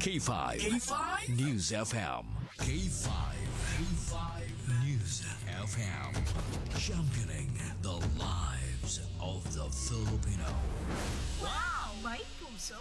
K5. K5 News FM. K5. K5 News FM. Championing the lives of the Filipino. Wow! May puso!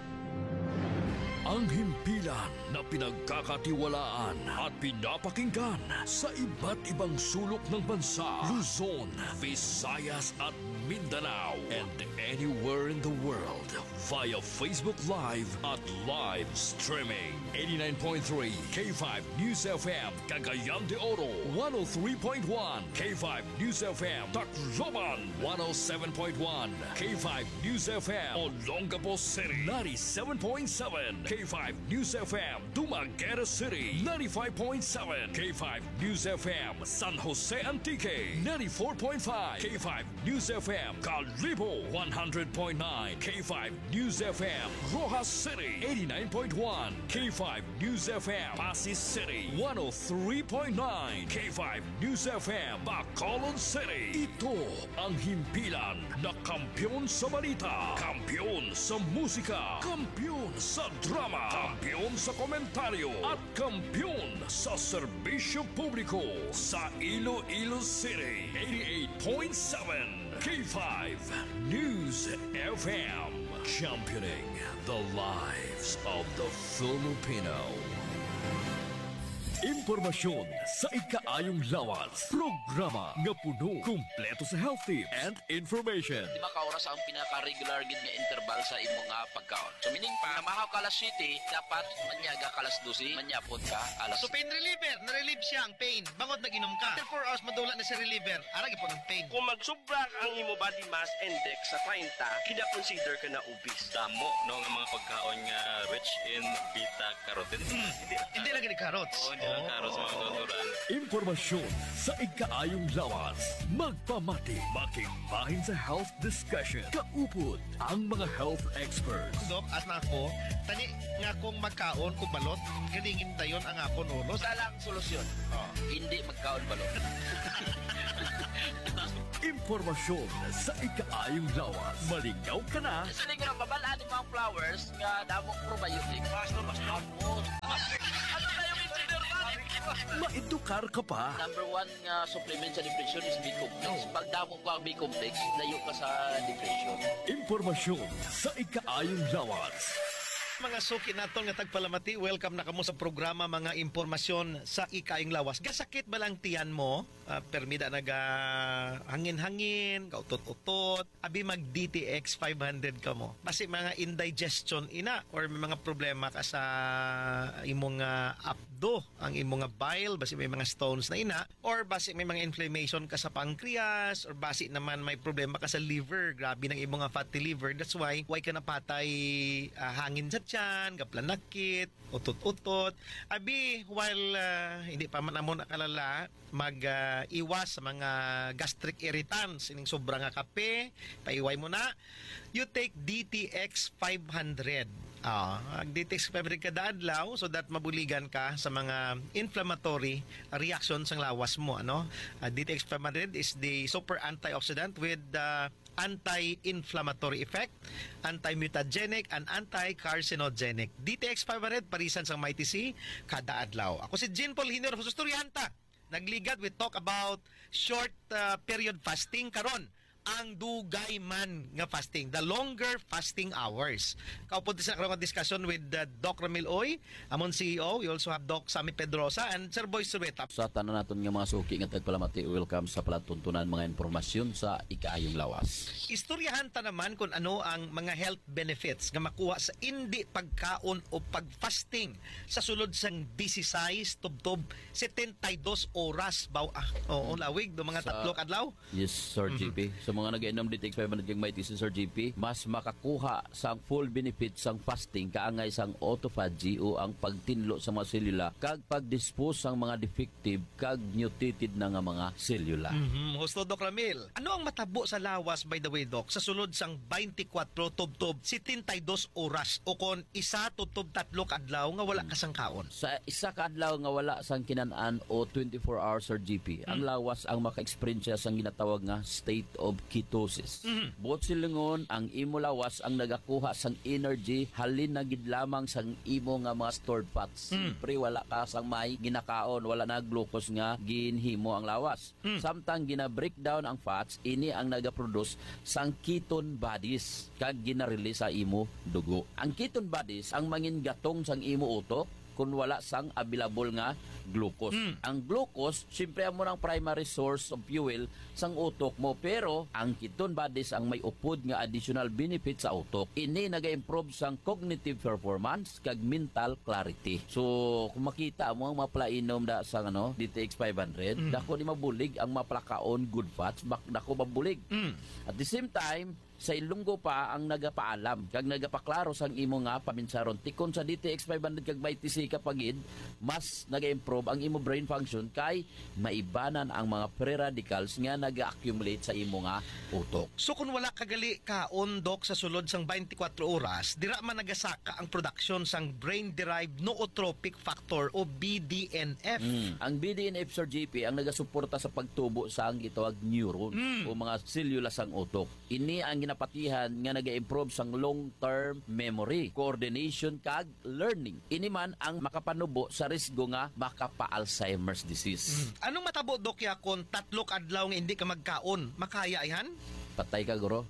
Ang himpilan na pinagkakatiwalaan at pinapakinggan sa iba't ibang sulok ng bansa, Luzon, Visayas at Mindanao, and anywhere in the world via Facebook Live at live streaming. 89.3 K5 News FM Cagayan de Oro, 103.1 K5 News FM Tacloban, 107.1 K5 News FM Olongapo City, 97.7 K5 News FM Dumaguete City, 95.7 K5 News FM San Jose Antique, 94.5 K5 News FM Calibo, 100.9 K5 News FM Rojas City, 89.1 K5 News FM Pasig City, 103.9 K5 News FM Bacolod City. Ito ang himpilan na kampiyon sa balita, kampiyon sa musika, kampiyon sa drama, kampiyon sa komentaryo at kampiyon sa serbisyo publiko sa Iloilo City. 88.7 K5 News FM, championing the lives of the Filipino. Impormasyon sa ikaayong lawas. Programa nga puno, kumpleto sa health tips and information. Di ba kaoras ang pinaka-regular gid nga interval sa imong pagkaon? So meaning pa, namahaw ka alas 7, dapat manyaga ka alas 12, manyapon ka alas So pain reliever, na-relieve siya ang pain. Bangod nag-inom ka. After 4 hours, madula na si reliever. Aragi po ng pain. Kung magsubra ang imo body mass index sa 30, kina-consider ka na obese. Damo no nga mga pagkaon nga rich in beta carotene. Hindi lagi ni carrots. Oo, hindi lang carrots mga tuturan. Impormasyon sa ikaayong lawas. Magpamati, makingbahin sa health discussion. Kaupod ang mga health experts. Dok, as na ako, tani nga kung magkaon kung balot, galingin tayon ang akon ulos. Sa lang solusyon. Hindi magkaon balot. Impormasyon sa ikaayong lawas. Maligaw ka na. Sa ligo ng babalaan ng mga flowers nga damong probiotic. Basta. Ano na yung insider ba? Maedukar ka pa. Number 1 nga supplement sa depression is B-complex. Pag damo ko ang B-complex, layo ka sa depression. Impormasyon sa ikaayong lawas. Mga suki naton nga tagpalamati, welcome na kamo sa programa mga impormasyon sa ikaing lawas. Gasakit ba lang tiyan mo? Permida naga hangin-hangin, kautot-utot, abi mag DTX 500 ka mo. Basi mga indigestion ina or may mga problema ka sa imong abdo, ang imong bile, basi may mga stones na ina, or basi may mga inflammation ka sa pancreas, or basi naman may problema ka sa liver, grabe ng imong fatty liver. That's why ka napatay hangin sa tiyan, kaplanakit, utot-utot. Abi, while hindi pa man amo nakalala, mag-iwas sa mga gastric irritants, ining sobrang nga kape, paiway mo na, you take DTX 500. DTX 500 kada adlaw so that mabuligan ka sa mga inflammatory reactions ng lawas mo. DTX 500 is the super antioxidant with anti-inflammatory effect, anti-mutagenic, and anti-carcinogenic. DTX 500, parisan sang Mighty C, kada adlaw. Ako si Jean Paul Hinor, Susturyanta. Nagligad, we talk about short period fasting karon. Ang dugay man nga fasting, the longer fasting hours. Kaupod sa karong discussion with Doc Ramil Oy, amon CEO. We also have Doc Sammy Pedrosa and Sir Boy Surueta. Sa tanan naton nga mga suki nga tagpalamati, welcome sa palatuntunan mga impormasyon sa ikaayong lawas. Istoryahan ta naman kung ano ang mga health benefits nga makuha sa hindi pagkaon o pagfasting sa sulod sang 16 tubtob 72 oras baw lawig do mga tatlo kadlaw. Yes, Sir GP. So mga nag-inom DTX 500 yung Mighty Sir GP, mas makakuha sang full benefit sang fasting kaangay sang autophagy o ang pagtinlo sa mga selula kag pag-dispose sang mga defective kag mutated na nga mga selula. Husto Doc Ramil. Ano ang matabo sa lawas by the way Doc sa sulod sang 24 tubtob 72 oras o kon isa tubtob tatlo kadlaw nga wala ka sang kaon? Sa isa ka adlaw nga wala sang kinanan o 24 hours Sir GP, ang lawas ang maka-experience sang ginatawag nga state of ketosis. Buot silingon ang imo lawas ang nagakuha sang energy halin na gid lamang sang imo nga mga stored fats. Siyempre wala ka sang may ginakaon, wala na glucose nga ginhimo ang lawas. Samtang gina-breakdown ang fats, ini ang nagaproduce sang ketone bodies kag gina-release sa imo dugo. Ang ketone bodies ang mangin gatong sang imo utok kung wala sang available nga glucose. Ang glucose, siyempre mo ng primary source of fuel sang utok mo, pero ang ketone bodies ang may upod nga additional benefit sa utok. Ini naga-improve sang cognitive performance kag mental clarity. So, kung makita mo ang maplainom da sang DTX 500, dako ni mabulig ang maplakaon good fats, dako mabulig. At the same time, sa Ilunggo pa ang nagapaalam kag nagapaklaro sang imo nga paminsaron tikon sa DTX 500 kag may TC kapagid mas naga-improve ang imo brain function kay maibanan ang mga free radicals nga naga-accumulate sa imo nga utok. So kung wala kagali kaon Dok sa sulod sang 24 oras, dira man nagasaka ang production sang brain-derived nootropic factor o BDNF. Ang BDNF Sir JP ang nagasuporta sa pagtubo sa ang gitawag neuron o mga selula sang utok. Ini ang ginapatihan nga naga-improve sang long-term memory, coordination kag learning. Ini man ang makapanubo sa risgo nga makapa-Alzheimer's disease. Anong matabo Dok ya kung 3 adlaw nga hindi ka magkaon? Makaya yan? Patay ka, guro?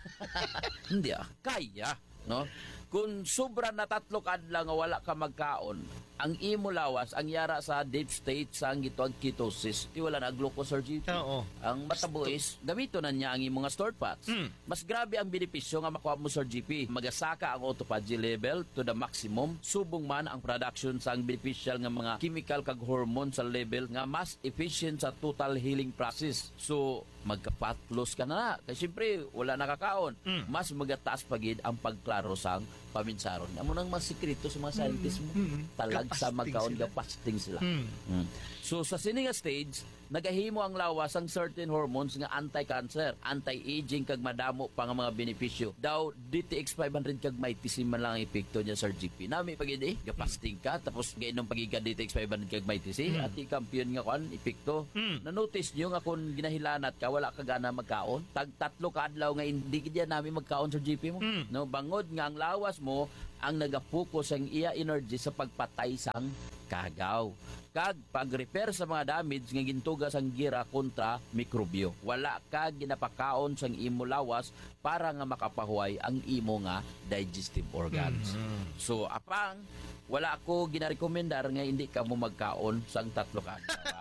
Hindi kaya, no? Kung sobra na 3 adlaw nga wala ka magkaon, ang imo lawas ang yara sa deep state sa ang gitawag ketosis. Di wala na glucose or GP. Oo. Ang matabo is gamito na niya ang imong stored fats. Mas grabe ang benepisyo nga makuha mo sa GP. Magasaka ang autophagy level to the maximum. Subong man ang production sa ang beneficial nga mga chemical kag hormone sa level nga mas efficient sa total healing process. So magka-fat loss ka na. Kasi siyempre wala nakakaon. Mas magataas pagid ang pagklaro sang paminsaron. Amo nang mas sikreto sa mga scientists mo. Talag sa magkaon ga fasting sila. So sa sininga stage, nagahimo ang lawas ang certain hormones nga anti-cancer, anti-aging kag madamo pa nga mga benepisyo. Daw DTX 500 kag may man lang ang epekto niya sa GP. Nami pagid ga fasting ka tapos gainom pagid ka DTX 500 kag may at i-kampiyon nga kuan epekto. Na-notice niyo nga kung ginahilanat ka wala ka gana magkaon, tag 3 ka adlaw nga hindi gid namin magkaon sa GP mo. No, bangod nga ang lawas mo ang nagapokus ang iya energy sa pagpatay sang kagaw kag pag-repair sa mga damage nga gintugas ang gira kontra mikrobyo. Wala ka ginapakaon sang imo lawas para nga makapahuway ang imo nga digestive organs. So apang wala ko ginarekomendar nga hindi ka mo magkaon sang 3 ka adlaw.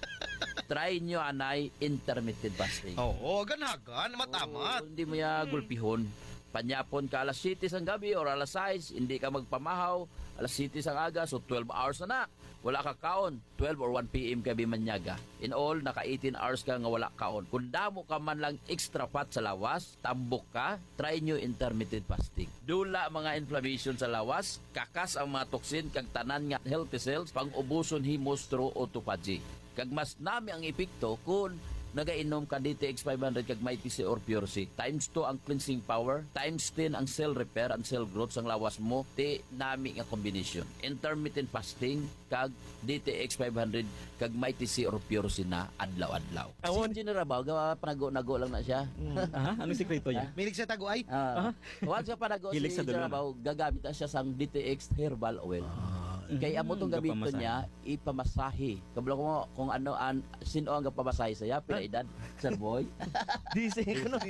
Try nyo anay intermittent fasting. Oo, ganagan, matamat. Hindi mo ya gulpihon. Panyapon ka alas 7 sang gabi or alas 6, hindi ka magpamahaw, alas 7 sang aga, so 12 hours na. Wala ka kaon, 12 or 1 p.m. ka bimanyaga. In all, naka 18 hours ka nga wala kaon. Kung damo ka man lang extra fat sa lawas, tambok ka, try nyo intermittent fasting. Dula mga inflammation sa lawas, kakas ang mga toxin, kag tanan nga healthy cells, pang ubuson himos through autophagy. Kag mas nami ang epekto kung nagainom ka DTX 500 kag may TC or Pure C. Times 2 ang cleansing power, times 10 ang cell repair and cell growth sang lawas mo. Ti nami nga combination. Intermittent fasting kag DTX 500 kag may TC or Pure C na adlaw-adlaw. Si General Bao, panago-nago lang na siya. Anong sikreto niya? Milig sa tago ay? Once sa panago si Hilig sa General dulo na. Bao, gagamit na siya sang DTX herbal oil. Kaya amo tong gamito Gapamasahe. niya ipamasahe. Kabalo ko kung ano sino ang gapamasahe saya pila edad Sir Boy. DC ko no.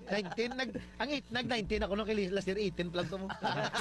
19 nag-19 ako no kay last year 18 lang to mo.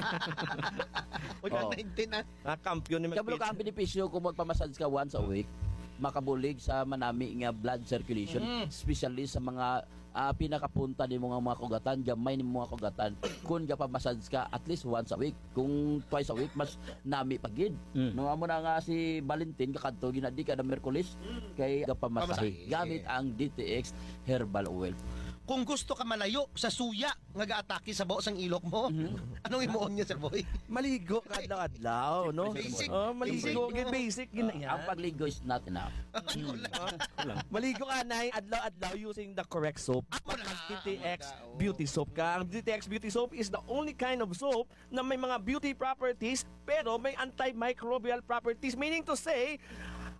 Oh. 19 na. Kampiyon ni Kabalo ka ang benepisyo kung magpamassage ka once a week, makabulig sa manami nga blood circulation, especially sa mga pinakapunta ni mga kugatan, gamay ni mga kugatan. Kung gapamassage ka at least once a week, kung twice a week mas nami pagid. No amo na nga si Valentin kakadto ginadi ka na Merkulis kay gapamasahe gamit ang DTX herbal oil. Kung gusto ka malayo sa suya nga gaatake sa baos ang ilok mo, anong imuon niya Sir Boy? Maligo kadlaw-adlaw, no? Basic. Maligo basic gina. Ang pagligo is not enough. Maligo ka na adlaw-adlaw using the correct soap. DTX beauty soap ka. Ang DTX beauty soap is the only kind of soap na may mga beauty properties pero may antimicrobial properties, meaning to say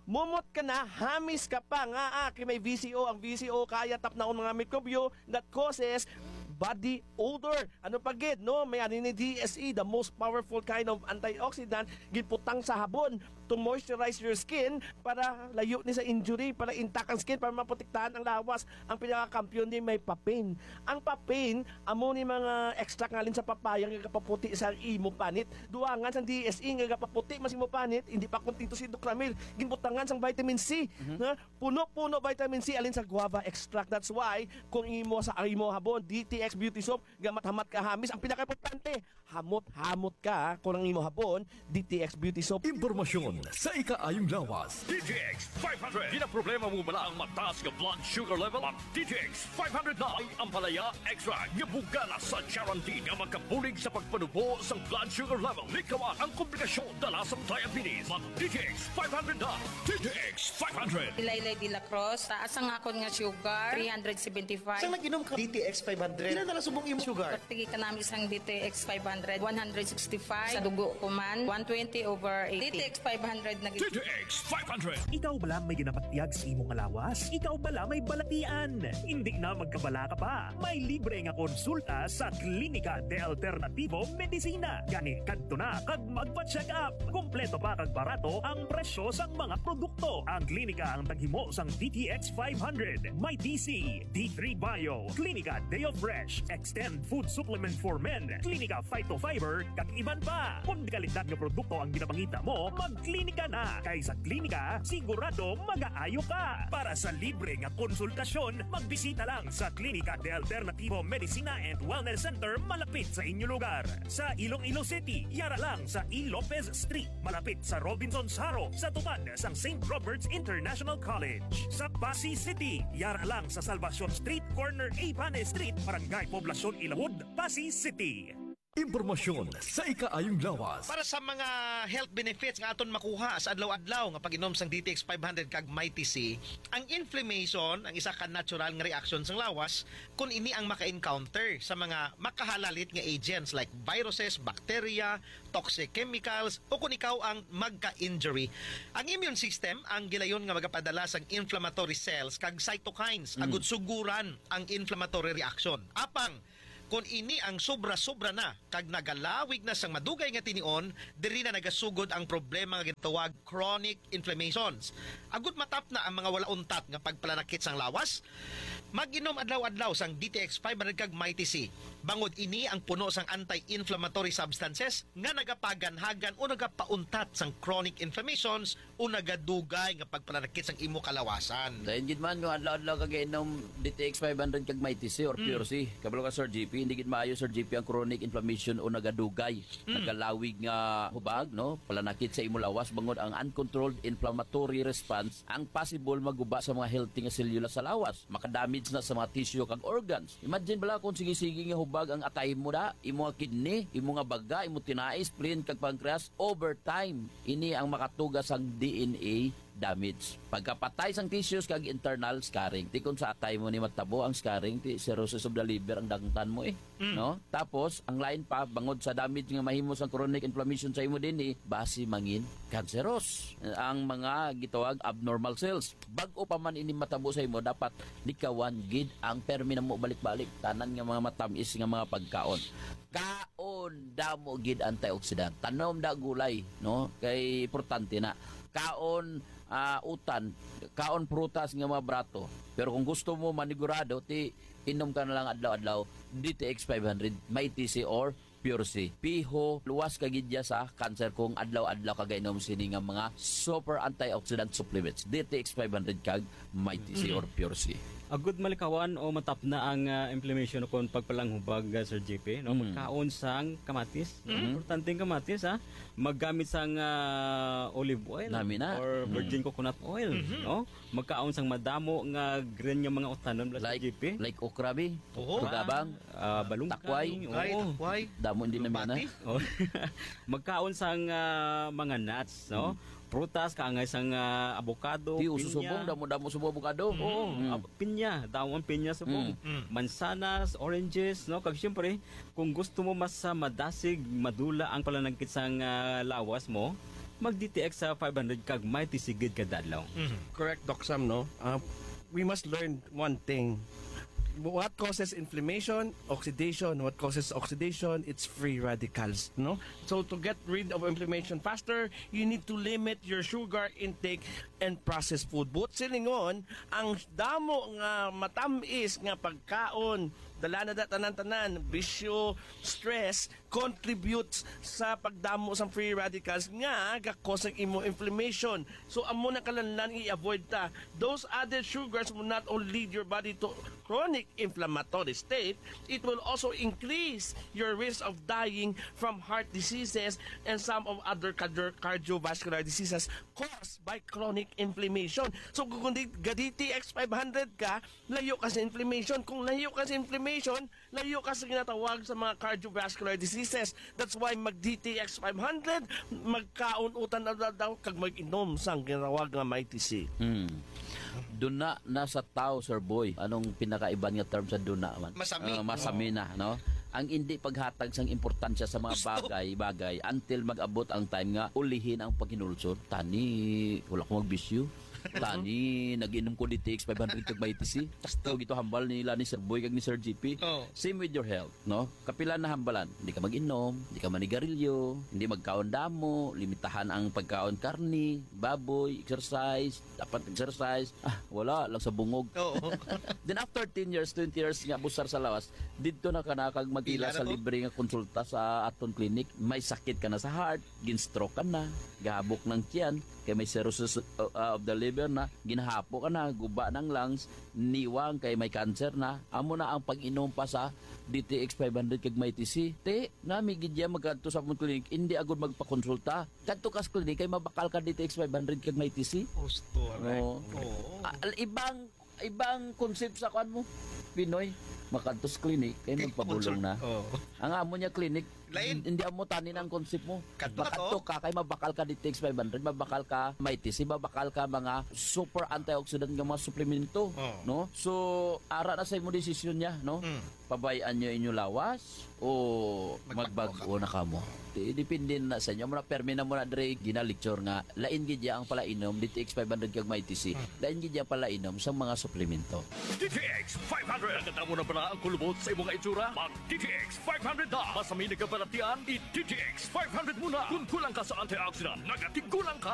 mumot ka na, hamis ka pa nga kay may VCO. Ang VCO kaya tap na mga mikrobyo that causes body odor. Ano pa gid, no? May ani ni DSE, the most powerful kind of antioxidant, giputang sa habon to moisturize your skin para layo ni sa injury, para intact ang skin, para maprotektahan ang lawas. Ang pinakakampiyon din may papain. Ang papain, amo ni mga extract ngalin sa papaya nga kapaputi sa imo panit. Duangan sa DSE nga kapaputi mas imo panit, hindi pa kunting to si Docramil. Ginbutangan sang vitamin C. Na puno-puno vitamin C alin sa guava extract. That's why kung imo sa imo habon, DTX Beauty Soap, gamat-hamat ka hamis, ang pinaka-importante, hamot-hamot ka kung ang imo habon, DTX Beauty Soap. Impormasyon sa ikaayong lawas. DTX 500. Ginaproblema mo bala ang mataas nga blood sugar level? Ang DTX 500 na ay ampalaya extra nga bugana sa guarantee nga magkabulig sa pagpanubo sa blood sugar level. Likawan ang komplikasyon dala sa diabetes. Ang DTX 500 na. DTX 500. Ilaylay de la Cruz, taas ang akon nga sugar, 375. Saan nag-inom ka DTX 500? Ilan na subong imo sugar? Pagtigi ka namin isang DTX 500, 165. Sa dugo ko man, 120/8. DTX 500 na DTX 500. Ikaw bala may ginapatiyag sa imong alawas? Ikaw bala may balatian? Hindi na magkabala ka pa. May libre nga konsulta sa Klinika de Alternativo Medicina. Gani kadto na kag magpa-check up. Kompleto pa kag barato ang presyo sang mga produkto. Ang klinika ang taghimo sang DTX 500. May DC, D3 Bio, Klinika Deo Fresh, Extend Food Supplement for Men, Klinika Phytofiber, kag iban pa. Kung kalidad nga produkto ang ginapangita mo, magklinika na. Kay sa klinika, sigurado mag-aayo ka. Para sa libre nga konsultasyon, magbisita lang sa Klinika de Alternativo Medicina and Wellness Center malapit sa inyo lugar. Sa Iloilo City, yara lang sa E. Lopez Street, malapit sa Robinson's Haro, sa tupad sang St. Robert's International College. Sa Pasig City, yara lang sa Salvacion Street, corner A. Pane Street, Barangay Poblacion Ilahud, Pasig City. Impormasyon sa ikaayong lawas. Para sa mga health benefits nga aton makuha sa adlaw-adlaw nga pag-inom sang DTX 500 kag Mighty C, ang inflammation ang isa ka natural nga reaction sang lawas kung ini ang maka-encounter sa mga makahalalit nga agents like viruses, bacteria, toxic chemicals o kung ikaw ang magka-injury. Ang immune system ang gilayon nga magapadala sang inflammatory cells kag cytokines agud suguran ang inflammatory reaction. Apang kung ini ang sobra-sobra na kag nagalawig na sang madugay nga tinion, diri na nagasugod ang problema nga gitawag chronic inflammations. Agud matap na ang mga wala untat nga pagpalanakit sang lawas, mag-inom adlaw-adlaw sang DTX 500 kag Mighty C. Bangod ini ang puno sang anti-inflammatory substances nga nagapaganhagan o nagapauntat sang chronic inflammations o nagadugay nga pagpalanakit sang imo kalawasan. Dahil gid man yung adlaw-adlaw kagainom DTX 500 kag Mighty C or Pure C. Kabalo ka Sir GP, hindi gid maayo Sir GP ang chronic inflammation o nagadugay, nagalawig nga hubag, no? Palanakit sa imo lawas bangod ang uncontrolled inflammatory response ang possible maguba sa mga healthy nga selula sa lawas. Makadamage na sa mga tissue kag organs. Imagine bala kung sige-sige nga hubag ang atay mo da, imo nga kidney, imo nga baga, imo tinais, spleen kag pancreas, over time ini ang makatugas ang DNA damage. Pagkapatay sang tissues kag internal scarring. Ti kun sa atay mo ni matabo ang scarring, ti cirrhosis of the liver ang dangtan mo no? Tapos ang lain pa bangod sa damage nga mahimo sang chronic inflammation sa imo dinhi, basi mangin cancerous ang mga gitawag abnormal cells. Bag-o pa man ini matabo sa imo, dapat likawan gid ang permi na mo balik-balik tanan nga mga matamis nga mga pagkaon. Kaon damo gid antioxidant. Tanom da gulay, no? Kay importante na kaon utan, kaon prutas nga mga brato. Pero kung gusto mo manigurado, ti inom ka na lang adlaw-adlaw DTX 500 Mighty C or Pure C. Piho luwas kagidya sa cancer kung adlaw-adlaw kagainom sini nga mga super antioxidant supplements. DTX 500 kag Mighty C or Pure C. A good malikawan o matap na ang inflammation kung pagpalanghubag Sir JP, no? Magkaon sang kamatis, importante ang kamatis ha. Maggamit sang olive oil or virgin coconut oil, no? Magkaon sang madamo nga green nga mga utanon Sir JP. Like okrabi, gabang, balungkay, takway, damo din naman na. Magkaon sang mga nuts, no? Prutas, kaangay sang avocado, pinya. Ususubong, damo-damo subo avocado. Oo, pinya, damo ang pinya subong. Mansanas, oranges, no? Kag syempre, kung gusto mo mas madasig, madula ang palanagkit sang lawas mo, mag-DTX sa 500 kag may tisigid kada adlaw. Correct, Doc Sam, no? We must learn one thing. What causes inflammation? Oxidation. What causes oxidation? It's free radicals, no? So to get rid of inflammation faster, you need to limit your sugar intake and processed food. But silingon, ang damo nga matamis nga pagkaon, dala na tanan-tanan, bisyo, stress, contributes sa pagdamo sa free radicals nga gakos ang imo inflammation. So amo na kalanlan i-avoid ta. Those added sugars will not only lead your body to chronic inflammatory state, it will also increase your risk of dying from heart diseases and some of other cardiovascular diseases caused by chronic inflammation. So kung DTX 500 ka, layo ka sa inflammation. Kung layo ka sa inflammation, layo ka sa ginatawag sa mga cardiovascular diseases. That's why mag-DTX 500, magkaun-utan na daw kag mag-inom sang ginatawag nga MITC. Doon na nasa tao, Sir Boy. Anong pinakaiban nga term sa doon na man? Masami. Masami na, no? Ang hindi paghatag sang importansya sa mga bagay until mag-abot ang time nga ulihin ang paghinulsod. Tani, wala ko magbisyo. Tani, nag-inom ko DTX 500 kag MITC. So, gito hambal nila ni Sir Boy kag ni Sir GP. Same with your health, no? Kapilan na hambalan. Hindi ka mag-inom, hindi ka manigarilyo, hindi magkaon damo, limitahan ang pagkaon karni, baboy, exercise, dapat exercise. Wala lang sa bungog. Then after 10 years, 20 years nga busar sa lawas, dito na ka na kag magila sa libre nga konsulta sa aton clinic. May sakit ka na sa heart, gin-stroke ka na, gahabok ng tiyan, kay may cirrhosis of the liver na, ginahapo ka na, guba ng lungs, niwang kay may cancer na, amo na ang pag-inom pa sa DTX 500 kag MITC. Te, nami gidya magkanto sa mong clinic, hindi agad magpakonsulta. Kanto kas clinic kay mabakal ka DTX 500 kag MITC. Ibang concept sa kan mo. Pinoy, makantos clinic kay magpabulong na. Ang amo niya clinic, hindi mo tanin ang concept mo. Makanto ka kay mabakal ka DTX 500, mabakal ka MITC, mabakal ka mga super antioxidant nga mga suplemento, no? So ara na sa imo desisyon niya, no? Pabayaan niyo inyo lawas o magbago na kamo. Depende na sa inyo. Muna permi na muna dire gina-lecture nga lain gidya ang palainom DTX 500 kag MITC. Lain gidya palainom sa mga suplemento. DTX 500! Nakatamo na pala ang kulubot sa imong itsura? Mag DTX 500 na! Masami na kabalatian, i-DTX 500 muna! Kung kulang ka sa antioxidant, nagatigulang ka